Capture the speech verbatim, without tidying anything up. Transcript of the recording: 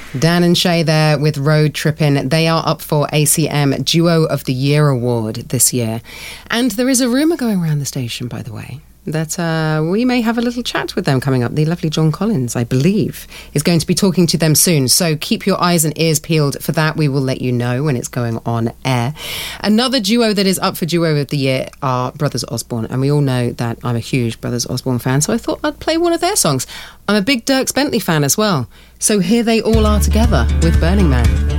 Dan and Shay there with Road Trippin'. They are up for A C M Duo of the Year award this year. And there is a rumour going around the station, by the way, that uh, we may have a little chat with them coming up. The lovely John Collins, I believe, is going to be talking to them soon. So keep your eyes and ears peeled for that. We will let you know when it's going on air. Another duo that is up for Duo of the Year are Brothers Osborne. And we all know that I'm a huge Brothers Osborne fan, so I thought I'd play one of their songs. I'm a big Dierks Bentley fan as well. So here they all are together with Burning Man.